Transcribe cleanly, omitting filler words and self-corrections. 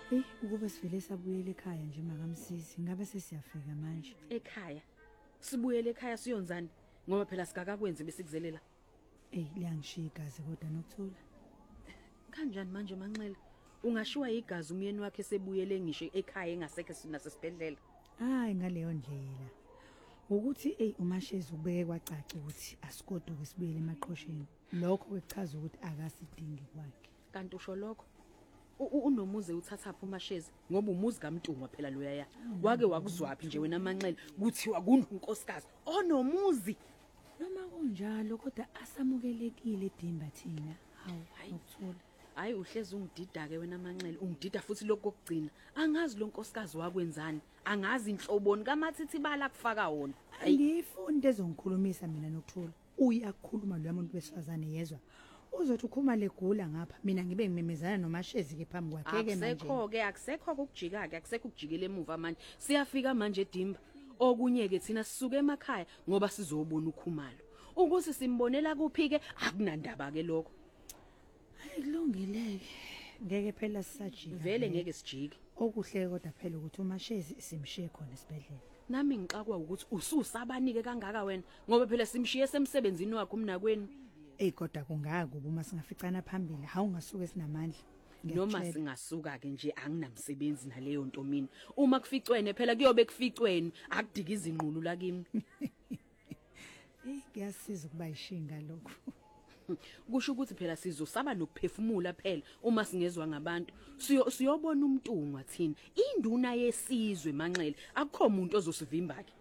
Ukube sivele sabuyela ekhaya nje makamsisi ngabe sesiyafika manje. Ekhaya. Sibuyele ekhaya siyonzani ngoba phela sikakakwenzi besikuzelela. Liyangishiya igazi kodwa Nokuthula. Kanjani manje Manxele? Ungashiwa igazi umyeni wakhe sebuyele ngisho ekhaya engasekho sina sesibhedlela. Hayi ngaleyo ndlela. Ukuthi uMashezi ubeke kwacaca ukuthi asikoduke sibuyele emaqhosheni. Lokho kuchaza ukuthi akasidingi kwakhe. Kanti usho lokho unomuze uthathapha uMashezi ngoba umuzi kaMntungwa phela loyaya. Wake wakuzwaphi nje wena Manxele kuthiwa kunonkosikazi onomuzi. Noma kunjalo kodwa asamukelekile edimba thina. Hawu Nokuthula. Hayi uhlezi ungidida ke wena Manxele ungidida futhi lokho kokugcina. Angazi lo nkosikazi wakwenzani. Angazi inhloboni kaMathithi bala kufaka wona. Angifuni into ezongikhulumisa mina Nokuthula. Uyakhuluma lo muntu besifazane yezwa. Uzothi ukhuma legula ngapha mina ngibe ngimemezana noMashezi ke phambi kwakhe ke manje. Akusekho ukujika ke akusekho ukujikela emuva manje. Siyafika manje edimba. Okunye ke thina sisuke emakhaya ngoba sizobona ukhumalo. Ukuthi simbonela kuphi ke akunandaba ke lokho. Kulungile. Ngeke phela sisajika. Vele ngeke sijike. Okuhle kodwa phela ukuthi uMashezi simshiye khona esibhedlela. Nami ngiqakwa ukuthi ususabanike kangaka wena ngoba phela simshiye semsebenzini wakhe umnakweni. Kodwa kungakuba uma singaficana phambili hawungasuke sinamandla. Noma singasuka ke nje anginamsebenzi naleyo nto mina. Uma kuficwene phela kuyobe kuficweni akudikiza inqulu la kimi. Kuyasiza ukuba ishinga lokho. Kusho ukuthi phela sizosaba nokuphefumula phela uma singezwe ngabantu. Siyobona uMntungwa thina induna yesizwe Manxele akukho umuntu ozosivimba ke.